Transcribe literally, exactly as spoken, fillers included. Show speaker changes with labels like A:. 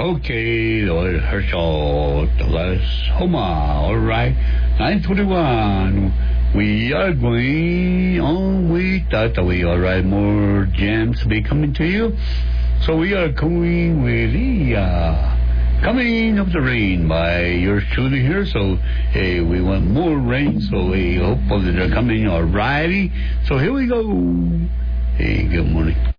A: Okay, Herschel, Dallas, Homa. All right, nine twenty-one. We are going on with that. We all right. More jams be coming to you. So we are going with the uh, Coming of the Rain by yours truly here. So hey, we want more rain. So hey, hopefully they're coming all righty. So here we go. Hey, good morning.